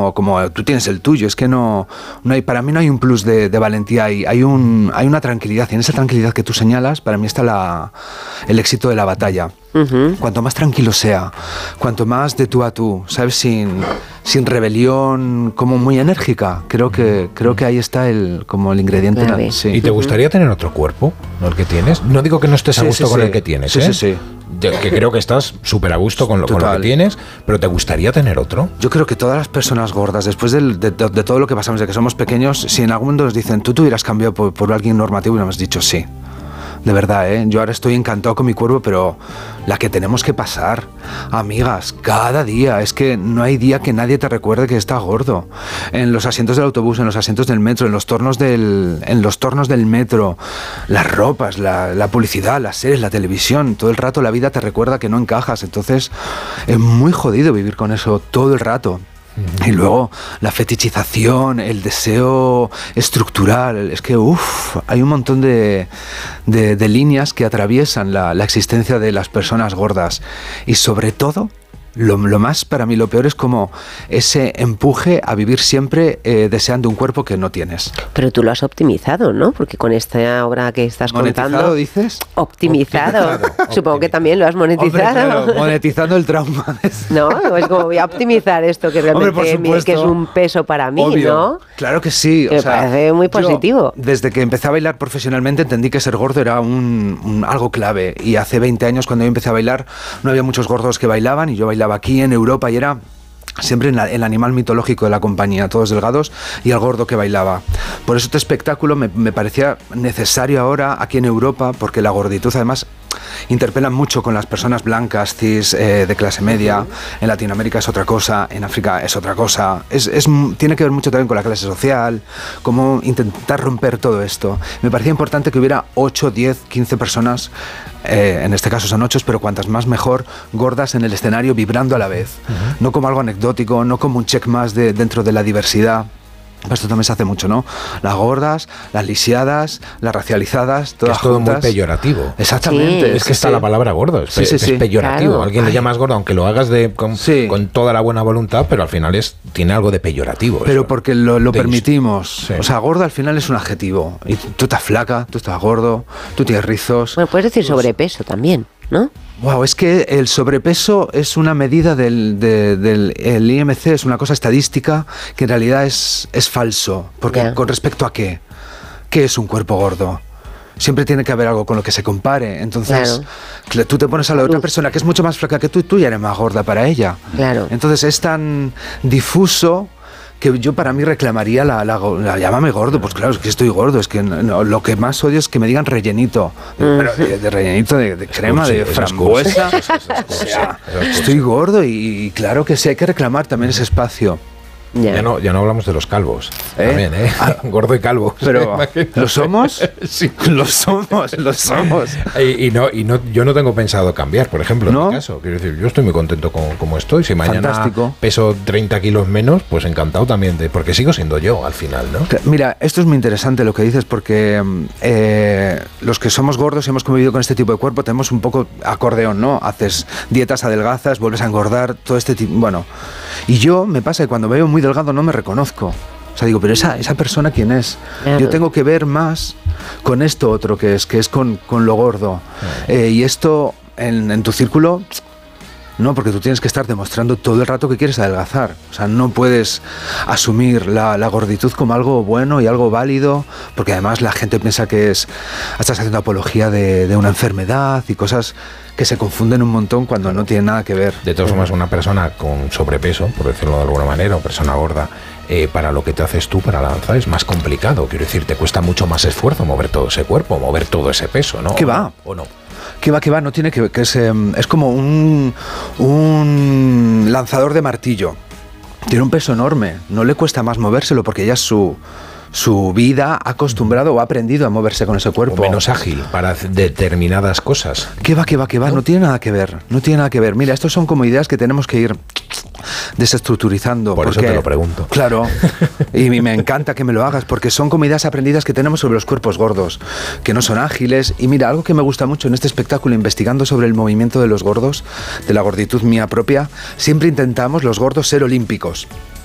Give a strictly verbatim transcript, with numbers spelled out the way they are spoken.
como, como tú tienes el tuyo. Es que no, no hay, para mí no hay un plus de, de valentía, hay, hay, un, hay una tranquilidad, y en esa tranquilidad que tú señalas, para mí está la, el éxito de la batalla. Uh-huh. Cuanto más tranquilo sea, cuanto más de tú a tú, ¿sabes? Sin, sin rebelión, como muy enérgica. Creo que, creo que ahí está el, como el ingrediente. Claro. Sí. ¿Y te gustaría tener otro cuerpo, no el que tienes? No digo que no estés a sí, gusto sí, con sí. el que tienes, sí, ¿eh? Sí, sí, Que creo que estás súper a gusto con lo, con lo que tienes, pero ¿te gustaría tener otro? Yo creo que todas las personas gordas, después del, de, de, de todo lo que pasamos, de que somos pequeños, si en algún momento nos dicen, tú te hubieras cambiado por, por alguien normativo, y nos hemos dicho sí. De verdad, ¿eh? Yo ahora estoy encantado con mi cuerpo, pero la que tenemos que pasar, amigas, cada día. Es que no hay día que nadie te recuerde que estás gordo. En los asientos del autobús, en los asientos del metro, en los tornos del, en los tornos del metro, las ropas, la, la publicidad, las series, la televisión. Todo el rato la vida te recuerda que no encajas. Entonces es muy jodido vivir con eso todo el rato. Y luego la fetichización, el deseo estructural, es que uff, hay un montón de, de, de líneas que atraviesan la, la existencia de las personas gordas. Y sobre todo, lo, lo más para mí, lo peor es como ese empuje a vivir siempre eh, deseando un cuerpo que no tienes. Pero tú lo has optimizado, ¿no? Porque con esta obra que estás ¿Monetizado, contando... dices? Optimizado. Optimizado. Supongo que también lo has monetizado. Hombre, claro, monetizando el trauma. No, es como voy a optimizar esto que realmente Hombre, que es un peso para mí, obvio. ¿no? Claro que sí. Que o me sea, parece muy positivo. Yo, desde que empecé a bailar profesionalmente, entendí que ser gordo era un, un, algo clave. Y hace veinte años, cuando yo empecé a bailar, no había muchos gordos que bailaban, y yo bailaba aquí en Europa y era siempre en la, el animal mitológico de la compañía, todos delgados y el gordo que bailaba. Por eso este espectáculo me, me parecía necesario ahora aquí en Europa, porque la gorditud además interpela mucho con las personas blancas, cis, eh, de clase media. En Latinoamérica es otra cosa, en África es otra cosa. Es, es, tiene que ver mucho también con la clase social, cómo intentar romper todo esto. Me parecía importante que hubiera ocho, diez, quince personas, eh, en este caso son ocho, pero cuantas más mejor, gordas en el escenario vibrando a la vez. Uh-huh. No como algo anecdótico, no como un check más de, dentro de la diversidad. Esto también se hace mucho, ¿no? Las gordas, las lisiadas, las racializadas, todas es todo juntas. Muy peyorativo. Exactamente. Sí, es que sí, está sí. la palabra gordo, es, sí, sí, sí. es peyorativo. Claro. Alguien Ay. le llamas gordo, aunque lo hagas de con, sí. con toda la buena voluntad, pero al final es tiene algo de peyorativo. Pero eso. porque lo, lo permitimos. Sí. O sea, gordo al final es un adjetivo. Y tú estás flaca, tú estás gordo, tú tienes rizos. Bueno, puedes decir pues, sobrepeso también, ¿no? Wow, es que el sobrepeso es una medida del, de, del el I M C, es una cosa estadística que en realidad es, es falso. Porque yeah. ¿con respecto a qué? ¿Qué es un cuerpo gordo? Siempre tiene que haber algo con lo que se compare. Entonces, claro. tú te pones a la otra persona que es mucho más flaca que tú y tú ya eres más gorda para ella. Claro. Entonces es tan difuso que yo para mí reclamaría la, la, la llámame gordo, pues claro, es que estoy gordo, es que no, lo que más odio es que me digan rellenito, uh-huh. pero de, de rellenito de, de crema, de frambuesa, o sea, estoy gordo y, y claro que sí hay que reclamar también ese espacio. Ya. Ya, no, ya no hablamos de los calvos. ¿Eh? También, ¿eh? Ah, gordo y calvo. Pero, ¿lo somos? Sí. Lo somos, lo somos. Y, y, no, y no, yo no tengo pensado cambiar, por ejemplo, ¿No? en mi caso. Quiero decir, yo estoy muy contento con cómo estoy. Si mañana Fantástico. peso treinta kilos menos, pues encantado también, de porque sigo siendo yo al final, ¿no? Mira, esto es muy interesante lo que dices, porque eh, los que somos gordos y hemos convivido con este tipo de cuerpo tenemos un poco acordeón, ¿no? Haces dietas, adelgazas, vuelves a engordar, todo este tipo. Bueno, y yo me pasa que cuando me veo muy delgado no me reconozco. O sea, digo, pero esa, esa persona ¿quién es? Claro. Yo tengo que ver más con esto otro que es, que es con, con lo gordo. Eh, y esto en, en tu círculo, no, porque tú tienes que estar demostrando todo el rato que quieres adelgazar. O sea, no puedes asumir la, la gorditud como algo bueno y algo válido, porque además la gente piensa que es, estás haciendo apología de, de una enfermedad y cosas que se confunden un montón cuando no tienen nada que ver. De todas formas, una persona con sobrepeso, por decirlo de alguna manera, o persona gorda, eh, para lo que te haces tú para la danza es más complicado. Quiero decir, te cuesta mucho más esfuerzo mover todo ese cuerpo, mover todo ese peso, ¿no? ¿Qué va? ¿O no? Que va, que va, no tiene que, que es, es como un, un lanzador de martillo. Tiene un peso enorme, no le cuesta más movérselo porque ya es su, su vida ha acostumbrado o ha aprendido a moverse con ese cuerpo. O menos ágil para determinadas cosas. Que va, que va, que va, no, no tiene nada que ver, no tiene nada que ver. Mira, estos son como ideas que tenemos que ir desestructurizando. Por porque, eso te lo pregunto. Claro, y me encanta que me lo hagas, porque son como ideas aprendidas que tenemos sobre los cuerpos gordos, que no son ágiles. Y mira, algo que me gusta mucho en este espectáculo, investigando sobre el movimiento de los gordos, de la gorditud mía propia, siempre intentamos los gordos ser olímpicos.